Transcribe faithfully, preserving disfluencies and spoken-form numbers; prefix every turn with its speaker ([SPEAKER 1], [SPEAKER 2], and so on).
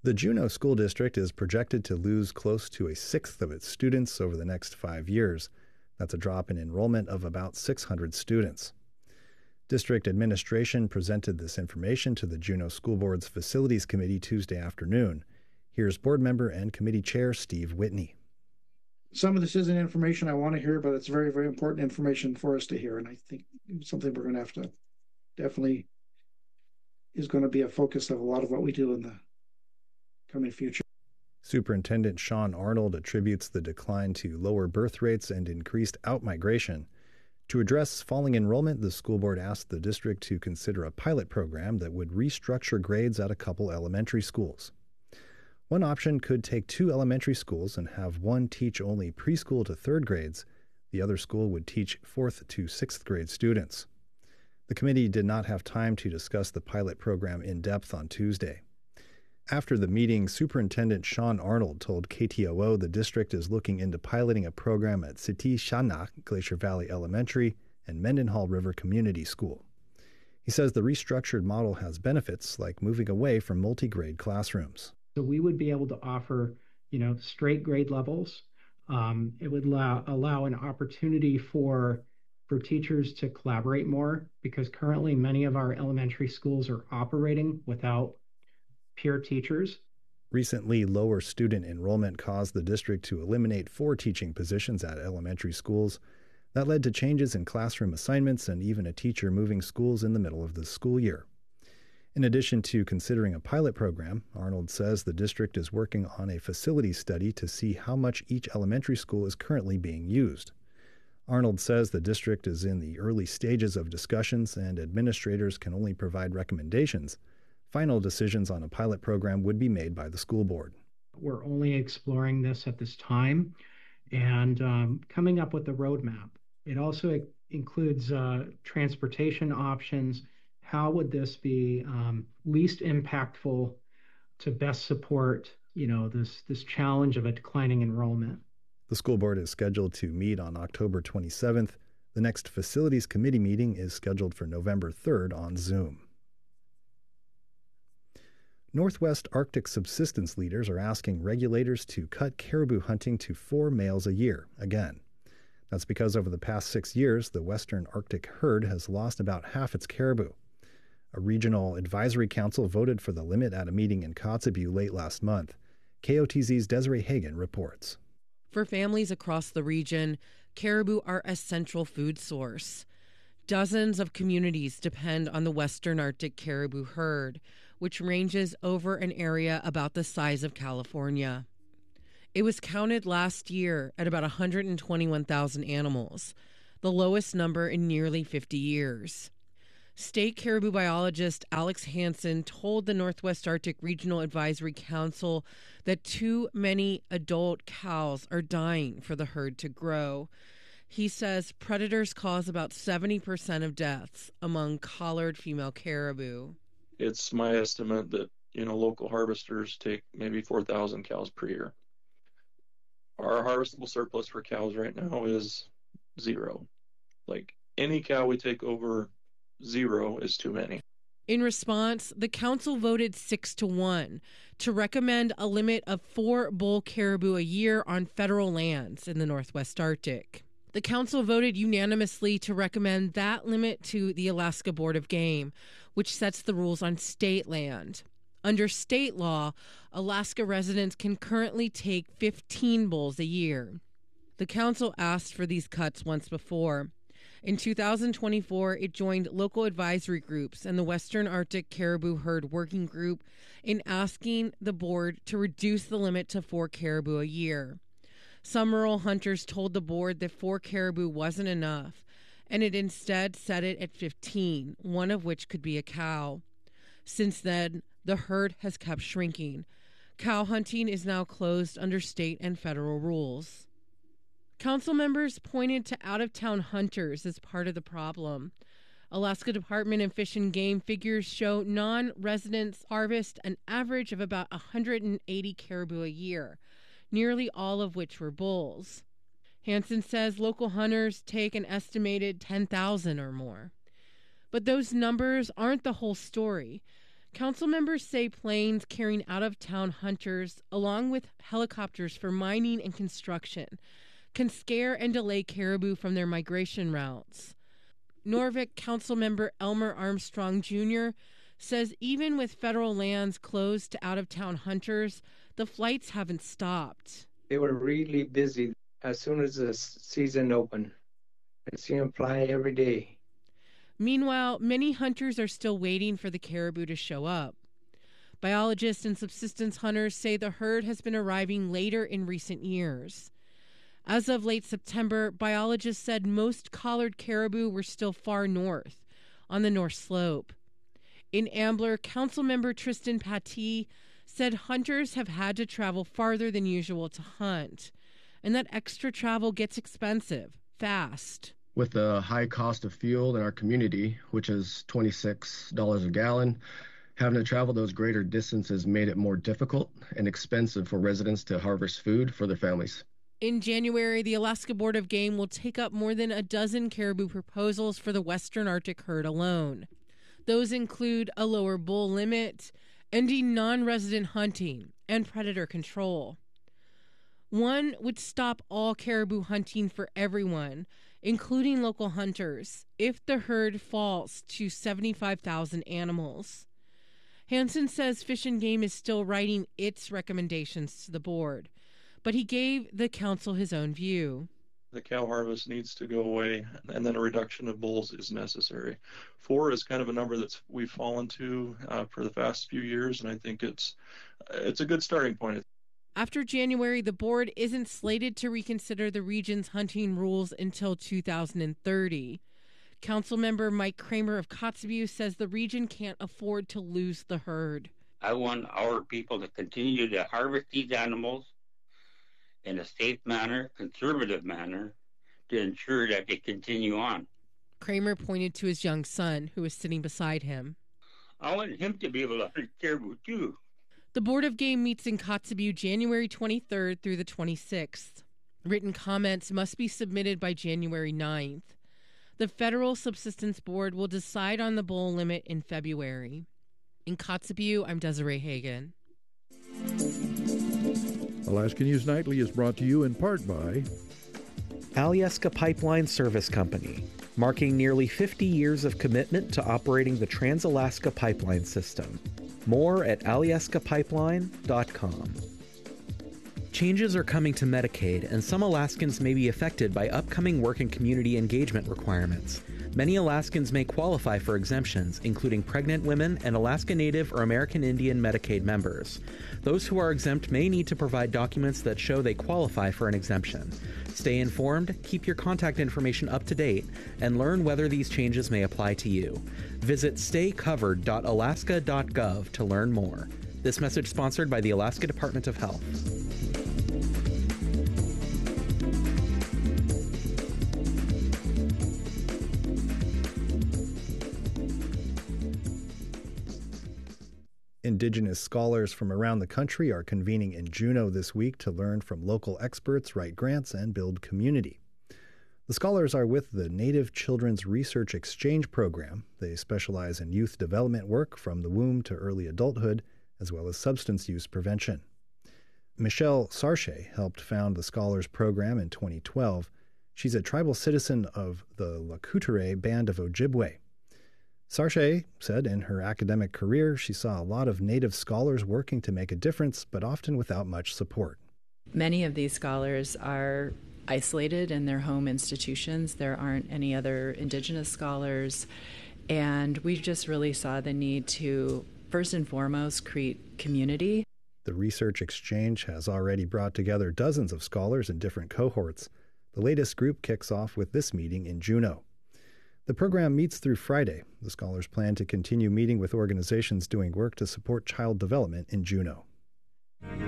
[SPEAKER 1] The Juneau School District is projected to lose close to a sixth of its students over the next five years. That's a drop in enrollment of about six hundred students. District administration presented this information to the Juneau School Board's Facilities Committee Tuesday afternoon. Here's board member and committee chair Steve Whitney.
[SPEAKER 2] Some of this isn't information I want to hear, but it's very, very important information for us to hear. And I think it's something we're going to have to definitely is going to be a focus of a lot of what we do in the coming future.
[SPEAKER 1] Superintendent Sean Arnold attributes the decline to lower birth rates and increased outmigration. To address falling enrollment, the school board asked the district to consider a pilot program that would restructure grades at a couple elementary schools. One option could take two elementary schools and have one teach only preschool to third grades. The other school would teach fourth to sixth grade students. The committee did not have time to discuss the pilot program in depth on Tuesday. After the meeting, Superintendent Sean Arnold told K T O O the district is looking into piloting a program at Siti Shana, Glacier Valley Elementary, and Mendenhall River Community School. He says the restructured model has benefits like moving away from multi-grade classrooms.
[SPEAKER 3] So we would be able to offer, you know, straight grade levels. Um, it would allow, allow an opportunity for, for teachers to collaborate more, because currently many of our elementary schools are operating without peer teachers.
[SPEAKER 1] Recently, lower student enrollment caused the district to eliminate four teaching positions at elementary schools. That led to changes in classroom assignments and even a teacher moving schools in the middle of the school year. In addition to considering a pilot program, Arnold says the district is working on a facility study to see how much each elementary school is currently being used. Arnold says the district is in the early stages of discussions and administrators can only provide recommendations. Final decisions on a pilot program would be made by the school board.
[SPEAKER 3] We're only exploring this at this time and um, coming up with a roadmap. It also includes uh, transportation options. How would this be um, least impactful to best support, you know, this, this challenge of a declining enrollment?
[SPEAKER 1] The school board is scheduled to meet on October twenty-seventh. The next facilities committee meeting is scheduled for November third on Zoom. Northwest Arctic subsistence leaders are asking regulators to cut caribou hunting to four males a year, again. That's because over the past six years, the Western Arctic herd has lost about half its caribou. A regional advisory council voted for the limit at a meeting in Kotzebue late last month. K O T Z's Desiree Hagan reports.
[SPEAKER 4] For families across the region, caribou are a central food source. Dozens of communities depend on the Western Arctic caribou herd, which ranges over an area about the size of California. It was counted last year at about one hundred twenty-one thousand animals, the lowest number in nearly fifty years. State caribou biologist Alex Hansen told the Northwest Arctic Regional Advisory Council that too many adult cows are dying for the herd to grow. He says predators cause about seventy percent of deaths among collared female caribou.
[SPEAKER 5] It's my estimate that, you know, local harvesters take maybe four thousand cows per year. Our harvestable surplus for cows right now is zero. Like, any cow we take over zero is too many.
[SPEAKER 4] In response, the council voted six to one to recommend a limit of four bull caribou a year on federal lands in the Northwest Arctic. The council voted unanimously to recommend that limit to the Alaska Board of Game, which sets the rules on state land. Under state law, Alaska residents can currently take fifteen bulls a year. The council asked for these cuts once before. In two thousand twenty-four, it joined local advisory groups and the Western Arctic Caribou Herd Working Group in asking the board to reduce the limit to four caribou a year. Some rural hunters told the board that four caribou wasn't enough, and it instead set it at fifteen, one of which could be a cow. Since then, the herd has kept shrinking. Cow hunting is now closed under state and federal rules. Council members pointed to out-of-town hunters as part of the problem. Alaska Department of Fish and Game figures show non-residents harvest an average of about one hundred eighty caribou a year, nearly all of which were bulls. Hansen says local hunters take an estimated ten thousand or more. But those numbers aren't the whole story. Council members say planes carrying out-of-town hunters, along with helicopters for mining and construction, can scare and delay caribou from their migration routes. Norvik Councilmember Elmer Armstrong Junior says even with federal lands closed to out-of-town hunters, the flights haven't stopped.
[SPEAKER 6] They were really busy as soon as the season opened. I see them fly every day.
[SPEAKER 4] Meanwhile, many hunters are still waiting for the caribou to show up. Biologists and subsistence hunters say the herd has been arriving later in recent years. As of late September, biologists said most collared caribou were still far north, on the North Slope. In Ambler, Councilmember Tristan Pattee said hunters have had to travel farther than usual to hunt, and that extra travel gets expensive, fast.
[SPEAKER 7] With the high cost of fuel in our community, which is twenty-six dollars a gallon, having to travel those greater distances made it more difficult and expensive for residents to harvest food for their families.
[SPEAKER 4] In January, the Alaska Board of Game will take up more than a dozen caribou proposals for the Western Arctic herd alone. Those include a lower bull limit, ending non-resident hunting, and predator control. One would stop all caribou hunting for everyone, including local hunters, if the herd falls to seventy-five thousand animals. Hansen says Fish and Game is still writing its recommendations to the board, but he gave the council his own view.
[SPEAKER 5] The cow harvest needs to go away, and then a reduction of bulls is necessary. Four is kind of a number that we've fallen to uh, for the past few years, and I think it's it's a good starting point.
[SPEAKER 4] After January, the board isn't slated to reconsider the region's hunting rules until two thousand thirty. Councilmember Mike Kramer of Kotzebue says the region can't afford to lose the herd.
[SPEAKER 8] I want our people to continue to harvest these animals in a safe manner, conservative manner, to ensure that they continue on.
[SPEAKER 4] Kramer pointed to his young son, who was sitting beside him.
[SPEAKER 8] I want him to be able to hunt caribou too.
[SPEAKER 4] The Board of Game meets in Kotzebue January twenty-third through the twenty-sixth. Written comments must be submitted by January ninth. The Federal Subsistence Board will decide on the bull limit in February. In Kotzebue, I'm Desiree Hagen.
[SPEAKER 9] Alaska News Nightly is brought to you in part by
[SPEAKER 10] Alyeska Pipeline Service Company, marking nearly fifty years of commitment to operating the Trans-Alaska Pipeline System. More at alyeska pipeline dot com. Changes are coming to Medicaid, and some Alaskans may be affected by upcoming work and community engagement requirements. Many Alaskans may qualify for exemptions, including pregnant women and Alaska Native or American Indian Medicaid members. Those who are exempt may need to provide documents that show they qualify for an exemption. Stay informed, keep your contact information up to date, and learn whether these changes may apply to you. Visit stay covered dot alaska dot gov to learn more. This message sponsored by the Alaska Department of Health.
[SPEAKER 1] Indigenous scholars from around the country are convening in Juneau this week to learn from local experts, write grants, and build community. The scholars are with the Native Children's Research Exchange Program. They specialize in youth development work from the womb to early adulthood, as well as substance use prevention. Michelle Sarche helped found the scholars program in twenty twelve. She's a tribal citizen of the Lakoutere Band of Ojibwe. Sarche said in her academic career she saw a lot of Native scholars working to make a difference, but often without much support.
[SPEAKER 11] Many of these scholars are isolated in their home institutions. There aren't any other Indigenous scholars, and we just really saw the need to, first and foremost, create community.
[SPEAKER 1] The research exchange has already brought together dozens of scholars in different cohorts. The latest group kicks off with this meeting in Juneau. The program meets through Friday. The scholars plan to continue meeting with organizations doing work to support child development in Juneau.